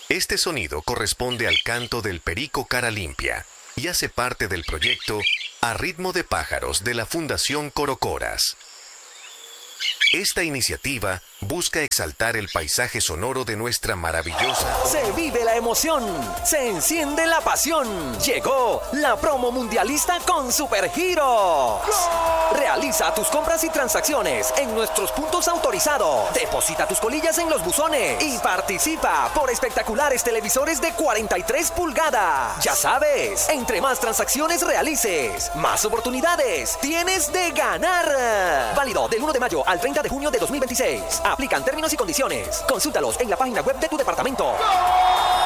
Este sonido corresponde al canto del perico cara limpia y hace parte del proyecto A Ritmo de Pájaros de la Fundación Corocoras. Esta iniciativa busca exaltar el paisaje sonoro de nuestra maravillosa... Se vive la emoción, se enciende la pasión. Llegó la promo mundialista con Supergiros. Realiza tus compras y transacciones en nuestros puntos autorizados. Deposita tus colillas en los buzones y participa por espectaculares televisores de 43 pulgadas. Ya sabes, entre más transacciones realices, más oportunidades tienes de ganar. Válido del 1 de mayo al 30 de junio de 2026. Aplican términos y condiciones. Consúltalos en la página web de tu departamento.